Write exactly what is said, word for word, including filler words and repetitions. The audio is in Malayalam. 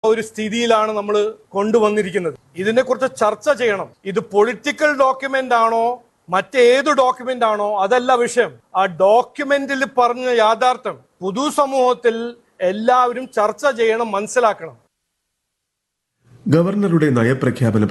ഒരു സ്ഥിതിയിലാണ് നമ്മൾ കൊണ്ടുവന്നിരിക്കുന്നത്. ഇതിനെക്കുറിച്ച് ചർച്ച ചെയ്യണം. ഇത് പൊളിറ്റിക്കൽ ഡോക്യുമെന്റ് ആണോ മറ്റേത് ഡോക്യുമെന്റ് ആണോ അതല്ല വിഷയം. ആ ഡോക്യുമെന്റിൽ പറഞ്ഞ യാഥാർത്ഥ്യം പൊതുസമൂഹത്തിൽ എല്ലാവരും ചർച്ച ചെയ്യണം, മനസ്സിലാക്കണം. ഗവർണറുടെ നയപ്രഖ്യാപന